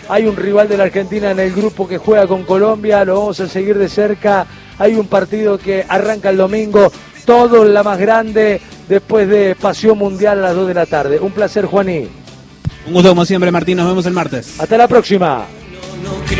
Hay un rival de la Argentina en el grupo que juega con Colombia, lo vamos a seguir de cerca. Hay un partido que arranca el domingo, todo en la más grande, después de Pasión Mundial a las 2 de la tarde. Un placer, Juaní. Un gusto como siempre, Martín, nos vemos el martes. Hasta la próxima.